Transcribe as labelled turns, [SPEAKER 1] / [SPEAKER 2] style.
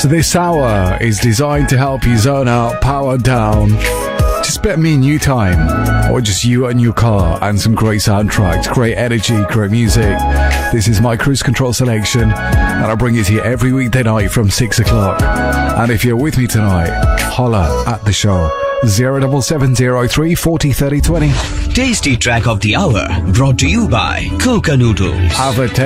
[SPEAKER 1] This hour is designed to help you zone out, power down. Just bet me and you time, or just you and your car, and some great soundtracks, great energy, great music. This is my cruise control selection, and I bring it to you every weekday night from 6 o'clock. And if you're with me tonight, holla at the show. 07703 40 30 20.
[SPEAKER 2] Tasty track of the hour brought to you by Coca Noodles.
[SPEAKER 1] Have a